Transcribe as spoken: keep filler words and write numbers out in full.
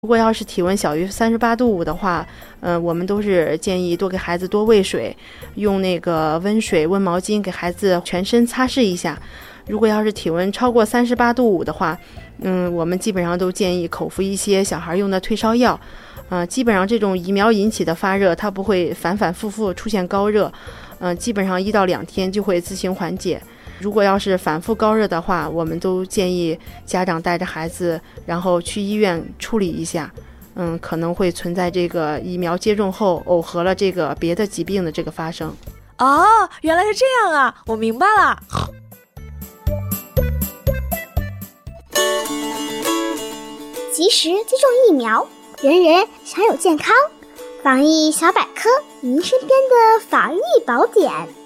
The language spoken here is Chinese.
如果要是体温小于三十八度五的话，呃，我们都是建议多给孩子多喂水，用那个温水、温毛巾给孩子全身擦拭一下。如果要是体温超过三十八度五的话，嗯，我们基本上都建议口服一些小孩用的退烧药。呃，基本上这种疫苗引起的发热，它不会反反复复出现高热，呃，基本上一到两天就会自行缓解。如果要是反复高热的话，我们都建议家长带着孩子，然后去医院处理一下。嗯，可能会存在这个疫苗接种后耦合了这个别的疾病的这个发生。 哦，原来是这样啊，我明白了。 及时接种疫苗，人人享有健康。防疫小百科，您身边的防疫宝典。